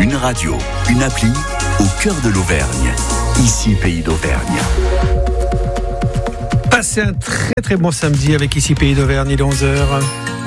Une radio, une appli, au cœur de l'Auvergne. Ici, Pays d'Auvergne. Passez un très très bon samedi avec Ici Pays d'Auvergne, il est 11h.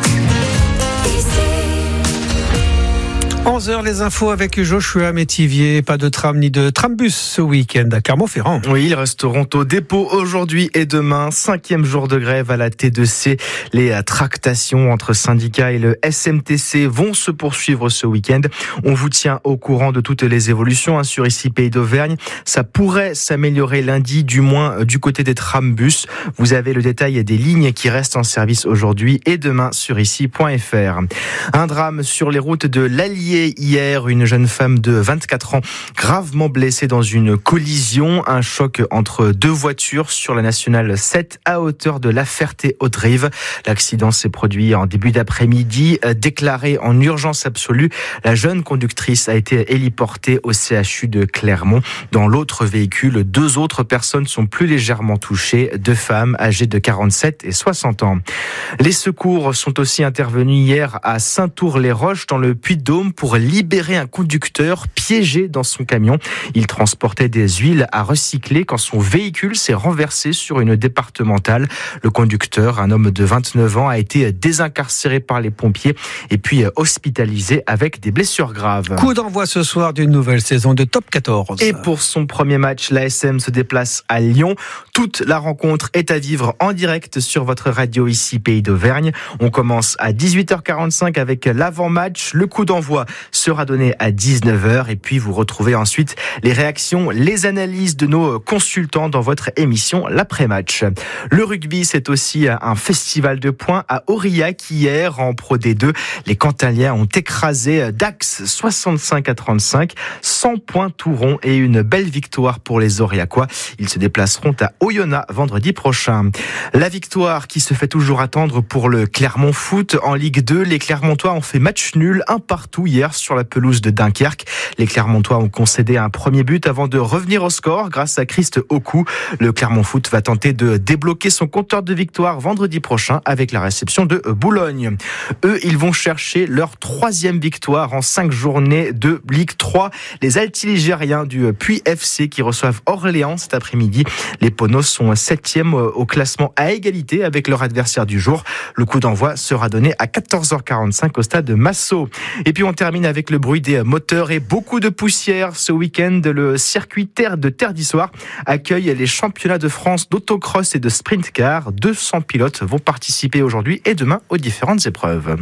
11h, les infos avec Joshua Métivier. Pas de tram ni de trambus ce week-end à Clermont-Ferrand. Oui, ils resteront au dépôt aujourd'hui et demain. 5e jour de grève à la T2C. Les tractations entre syndicats et le SMTC vont se poursuivre ce week-end. On vous tient au courant de toutes les évolutions sur Ici Pays d'Auvergne. Ça pourrait s'améliorer lundi, du moins du côté des trambus. Vous avez le détail des lignes qui restent en service aujourd'hui et demain sur ici.fr. Un drame sur les routes de l'Allier. Hier, une jeune femme de 24 ans gravement blessée dans une collision. Un choc entre deux voitures sur la nationale 7 à hauteur de La Ferté-Haute-Rive. L'accident s'est produit en début d'après-midi. Déclarée en urgence absolue, la jeune conductrice a été héliportée au CHU de Clermont. Dans l'autre véhicule, 2 autres personnes sont plus légèrement touchées, 2 femmes âgées de 47 et 60 ans. Les secours sont aussi intervenus hier à Saint-Ours-les-Roches dans le Puy-de-Dôme pour libérer un conducteur piégé dans son camion. Il transportait des huiles à recycler quand son véhicule s'est renversé sur une départementale. Le conducteur, un homme de 29 ans, a été désincarcéré par les pompiers et puis hospitalisé avec des blessures graves. Coup d'envoi ce soir d'une nouvelle saison de Top 14. Et pour son premier match, l'ASM se déplace à Lyon. Toute la rencontre est à vivre en direct sur votre radio Ici Pays d'Auvergne. On commence à 18h45 avec l'avant-match. Le coup d'envoi sera donné à 19h et puis vous retrouvez ensuite les réactions, les analyses de nos consultants dans votre émission l'après-match. Le rugby, c'est aussi un festival de points à Aurillac hier en Pro D2. Les Cantaliens ont écrasé Dax 65-35, 100 points tout rond et une belle victoire pour les Aurillacois. Ils se déplaceront à Oyonnax vendredi prochain. La victoire qui se fait toujours attendre pour le Clermont Foot en Ligue 2. Les Clermontois ont fait match nul, 1 partout hier sur la pelouse de Dunkerque. Les Clermontois ont concédé un premier but avant de revenir au score grâce à Christ Oku. Le Clermont Foot va tenter de débloquer son compteur de victoire vendredi prochain avec la réception de Boulogne. Eux, ils vont chercher leur 3e victoire en 5 journées de Ligue 3. Les Altiligériens du Puy FC qui reçoivent Orléans cet après-midi. Les Ponos sont 7e au classement à égalité avec leur adversaire du jour. Le coup d'envoi sera donné à 14h45 au stade de Massot. Et puis on termine avec le bruit des moteurs et beaucoup de poussière. Ce week-end, le circuit Terre d'Issoire accueille les championnats de France d'autocross et de sprint car. 200 pilotes vont participer aujourd'hui et demain aux différentes épreuves.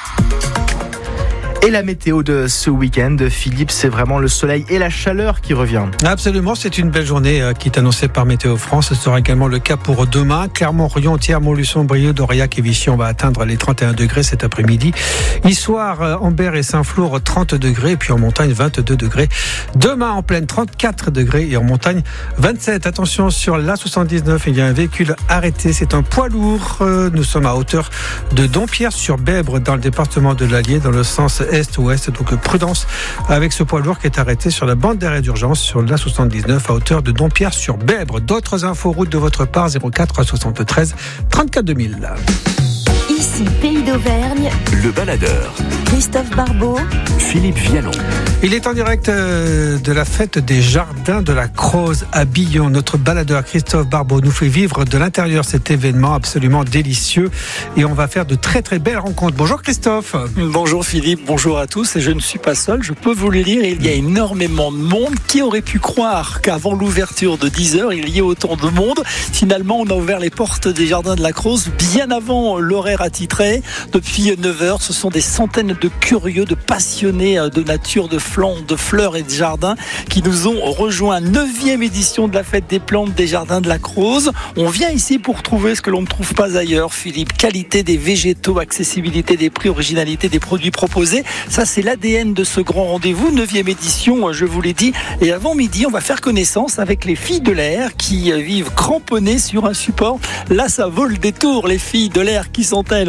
Et la météo de ce week-end, Philippe, c'est vraiment le soleil et la chaleur qui revient. Absolument, c'est une belle journée qui est annoncée par Météo France. Ce sera également le cas pour demain. Clermont-Ferrand, Thiers, Montluçon, Brieuc, d'Aurillac et Vichy, on va atteindre les 31 degrés cet après-midi. Issoire, Ambert et Saint-Flour, 30 degrés. Et puis en montagne, 22 degrés. Demain, en plaine, 34 degrés. Et en montagne, 27. Attention, sur l'A79, il y a un véhicule arrêté. C'est un poids lourd. Nous sommes à hauteur de Dompierre-sur-Bèbre, dans le département de l'Allier, dans le sens est-ouest, donc prudence avec ce poids lourd qui est arrêté sur la bande d'arrêt d'urgence sur l'A79 à hauteur de Dompierre-sur-Bèbre. D'autres infos route de votre part, 04 73 34 2000. Ici Pays d'Auvergne, Le baladeur, Christophe Barbeau, Philippe Vialon. Il est en direct de la fête des Jardins de la Croze à Billon. Notre baladeur Christophe Barbeau nous fait vivre de l'intérieur cet événement absolument délicieux et on va faire de très très belles rencontres. Bonjour Christophe. Bonjour Philippe, bonjour à tous. Et je ne suis pas seul, je peux vous le dire, il y a énormément de monde. Qui aurait pu croire qu'avant l'ouverture de 10h, il y ait autant de monde? Finalement, on a ouvert les portes des Jardins de la Croze bien avant l'horaire attitré. Depuis 9h, ce sont des centaines de curieux, de passionnés de nature, de fleurs et de jardins qui nous ont rejoints. 9e édition de la fête des plantes des Jardins de la Croze. On vient ici pour trouver ce que l'on ne trouve pas ailleurs, Philippe. Qualité des végétaux, accessibilité des prix, originalité des produits proposés. Ça, c'est l'ADN de ce grand rendez-vous. 9e édition, je vous l'ai dit. Et avant midi, on va faire connaissance avec les filles de l'air qui vivent cramponnées sur un support. Là, ça vaut le détour. Les filles de l'air, qui sont-elles?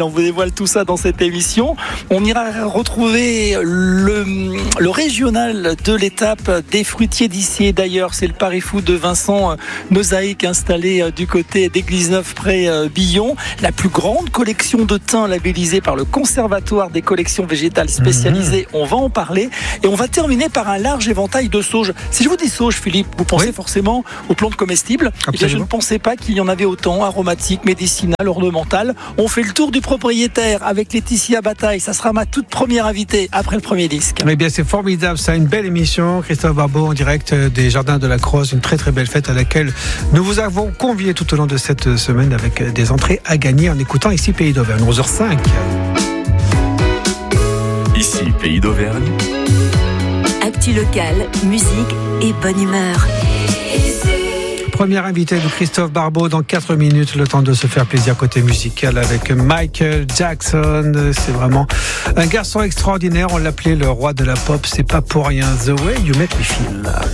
on vous dévoile tout ça dans cette émission. On ira retrouver le régional de l'étape des fruitiers d'ici et d'ailleurs. C'est le pari-foot de Vincent Mosaïque installé du côté d'Église-Neuve près Billon. La plus grande collection de thym labellisée par le Conservatoire des collections végétales spécialisées. On va en parler. Et on va terminer par un large éventail de sauge. Si je vous dis sauge, Philippe, vous pensez forcément aux plantes comestibles. Eh bien, je ne pensais pas qu'il y en avait autant, aromatiques, médicinales, ornementales. On fait le tour du propriétaire avec Laetitia Bataille. Ça sera ma toute première invitée après le premier disque. Eh bien, c'est formidable. Ça, une belle émission. Christophe Barbeau en direct des Jardins de la Croze. Une très très belle fête à laquelle nous vous avons convié tout au long de cette semaine avec des entrées à gagner en écoutant ici Pays d'Auvergne. 11h05. Ici Pays d'Auvergne. Actu locale, musique et bonne humeur. Première invitée de Christophe Barbeau dans 4 minutes, le temps de se faire plaisir côté musical avec Michael Jackson. C'est vraiment un garçon extraordinaire, on l'appelait le roi de la pop, c'est pas pour rien. The Way You Make Me Feel.